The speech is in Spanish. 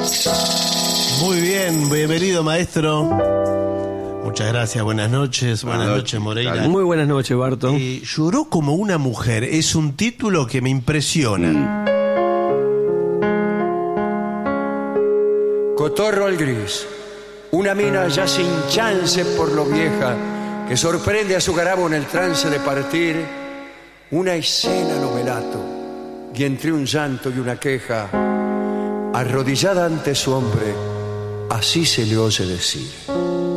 Muy bien, bienvenido maestro. Muchas gracias, buenas noches. Buenas noches, Moreira. Muy buenas noches, Barton. Lloró como una mujer, es un título que me impresiona. Cotorro al gris, una mina ya sin chance por lo vieja, que sorprende a su garabo en el trance de partir, una escena novelato, y entre un llanto y una queja, arrodillada ante su hombre, así se le oye decir.